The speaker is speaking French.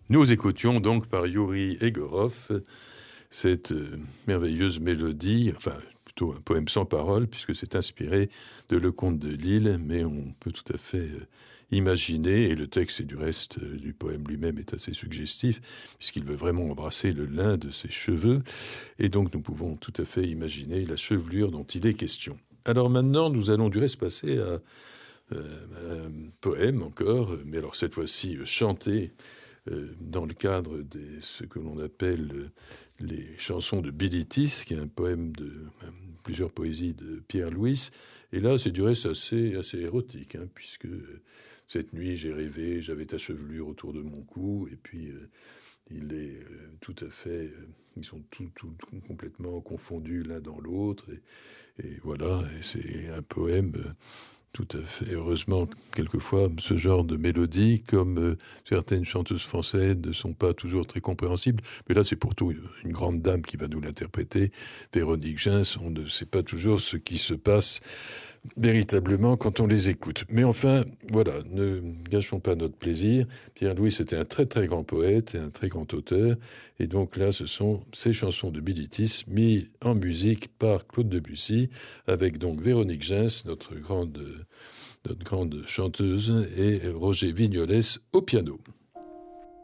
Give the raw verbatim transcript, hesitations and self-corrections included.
Nous écoutions donc par Yuri Egorov cette euh, merveilleuse mélodie, enfin plutôt un poème sans parole, puisque c'est inspiré de Le Comte de Lille, mais on peut tout à fait euh, imaginer, et le texte et du reste euh, du poème lui-même est assez suggestif, puisqu'il veut vraiment embrasser le lin de ses cheveux, et donc nous pouvons tout à fait imaginer la chevelure dont il est question. Alors maintenant, nous allons du reste passer à euh, un poème encore, mais alors cette fois-ci euh, chanté euh, dans le cadre de ce que l'on appelle euh, les chansons de Bilitis, qui est un poème de euh, plusieurs poésies de Pierre Louis. Et là, c'est du reste assez, assez érotique, hein, puisque euh, cette nuit, j'ai rêvé, j'avais ta chevelure autour de mon cou, et puis euh, il est euh, tout à fait... Euh, ils sont tout, tout, tout complètement confondus l'un dans l'autre. Et, et voilà, et c'est un poème... Euh, Tout à fait. Heureusement, quelquefois, ce genre de mélodies, comme euh, certaines chanteuses françaises, ne sont pas toujours très compréhensibles. Mais là, c'est pourtant une grande dame qui va nous l'interpréter, Véronique Gens. On ne sait pas toujours ce qui se passe véritablement quand on les écoute. Mais enfin, voilà, ne gâchons pas notre plaisir. Pierre-Louis était un très très grand poète et un très grand auteur. Et donc là, ce sont ces chansons de Bilitis mises en musique par Claude Debussy, avec donc Véronique Gens, notre grande, notre grande chanteuse, et Roger Vignolès au piano.